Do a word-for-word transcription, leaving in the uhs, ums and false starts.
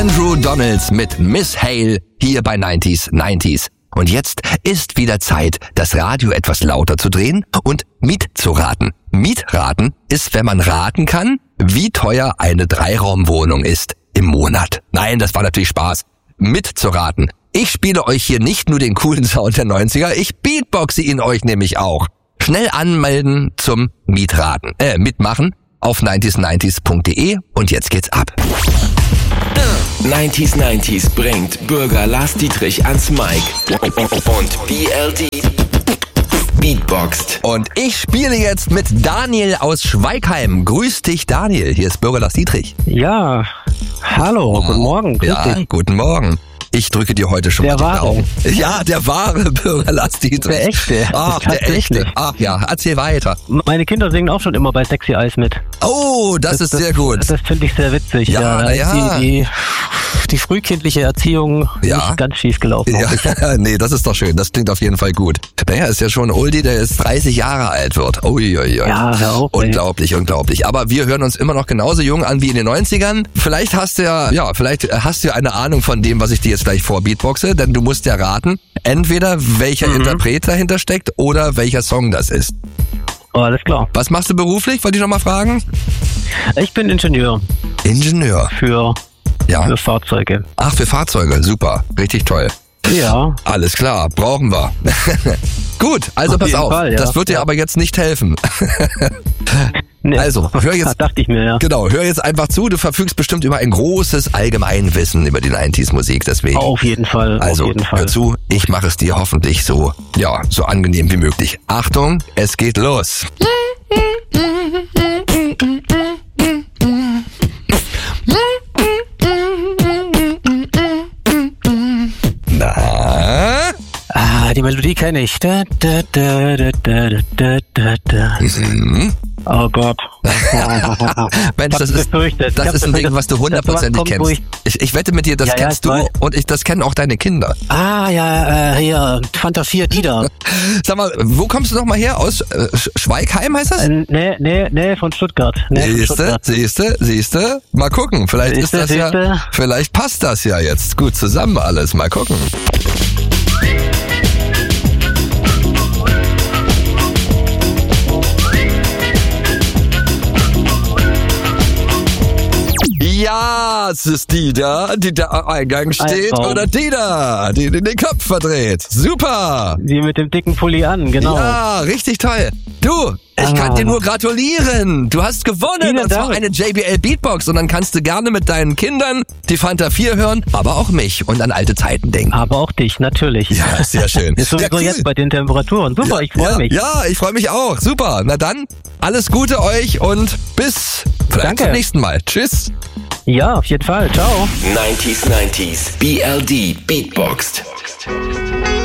Andrew Donalds mit Miss Hale hier bei neunzig neunzig. Und jetzt ist wieder Zeit, das Radio etwas lauter zu drehen und mitzuraten. Mietraten ist, wenn man raten kann, wie teuer eine Dreiraumwohnung ist im Monat. Nein, das war natürlich Spaß. Mitzuraten. Ich spiele euch hier nicht nur den coolen Sound der neunziger, ich beatboxe ihn euch nämlich auch. Schnell anmelden zum Mietraten, äh, mitmachen auf neunzig neunzig punkt de und jetzt geht's ab. neunzig neunzig bringt Bürger Lars Dietrich ans Mic und B L D beatboxt. Und ich spiele jetzt mit Daniel aus Schweigheim. Grüß dich, Daniel. Hier ist Bürger Lars Dietrich. Ja, hallo, guten Morgen. Grüß ja, dich. Guten Morgen. Ich drücke dir heute schon Der mal die wahre. Daumen. Ja, der wahre Bürger Lars Dietrich. Der echte. Ach, der Tatsächlich. echte. Ach ja, erzähl weiter. Meine Kinder singen auch schon immer bei Sexy Eyes mit. Oh, das, ist sehr gut. Das finde ich sehr witzig. Ja, da na ist ja. Die, die, die frühkindliche Erziehung Ja. nicht ganz schief gelaufen. Ja, nee, das ist doch schön. Das klingt auf jeden Fall gut. Naja, ist ja schon ein Oldie, der jetzt dreißig Jahre alt wird. Uiuiui. Ja, hör auf, ey. Unglaublich, unglaublich. Aber wir hören uns immer noch genauso jung an wie in den neunzigern. Vielleicht hast du ja, ja, vielleicht hast du ja eine Ahnung von dem, was ich dir jetzt gleich vorbeatboxe, denn du musst ja raten, entweder welcher Mhm. Interpret dahinter steckt oder welcher Song das ist. Oh, alles klar. Was machst du beruflich? Wollte ich noch mal fragen? Ich bin Ingenieur Ingenieur. für, Ja. für Fahrzeuge. Ach, für Fahrzeuge. Super. Richtig toll. Ja. Alles klar, brauchen wir. Gut, also Auf pass jeden auf. Fall, ja. Das wird dir Ja. aber jetzt nicht helfen. Nee. Also, hör jetzt, Dachte ich mir, ja. genau, hör jetzt einfach zu. Du verfügst bestimmt über ein großes Allgemeinwissen über die neunziger Musik, deswegen. Auf jeden Fall, Also, auf jeden Fall. hör zu, ich mache es dir hoffentlich so, ja, so angenehm wie möglich. Achtung, es geht los. Na? Ah, die Melodie kenne ich. Da, da, da, da, da, da, da, da. Mhm. Oh Gott. Mensch, das Ich hab's ist, befürchtet. Ich das hab's ist ein Ding, befürchtet, was du dass hundertprozentig sowas kommt, wo kennst. Ich, ich wette mit dir, das Ja, ja, kennst ich du weiß. und ich, das kennen auch deine Kinder. Ah, ja, äh, hier, Fanta vier Dieter. Sag mal, wo kommst du noch mal her? Aus äh, Sch- Schweigheim heißt das? äh, nee, nee, nee, von Stuttgart. Nee, von Siehste, Stuttgart. siehste, siehste. Mal gucken, vielleicht Siehste, ist das ja, siehste. vielleicht passt das ja jetzt gut zusammen alles. Mal gucken. Ja, es ist die da, die da am Eingang steht, Traum. oder die da, die den Kopf verdreht. Super. Die mit dem dicken Pulli an, genau. Ja, richtig toll. Du, ich kann Ah. dir nur gratulieren. Du hast gewonnen. Vielen Und zwar Dank. eine J B L Beatbox. Und dann kannst du gerne mit deinen Kindern die Fanta vier hören, aber auch mich und an alte Zeiten denken. Aber auch dich, natürlich. Ja, sehr schön. Ist sowieso Ja, cool. jetzt bei den Temperaturen. Super, ich freue ja, mich. Ja, ich freue mich auch. Super. Na dann, alles Gute euch und bis vielleicht Danke. zum nächsten Mal. Tschüss. Ja, auf jeden Fall. Ciao. neunzig neunzig B L D beatboxt.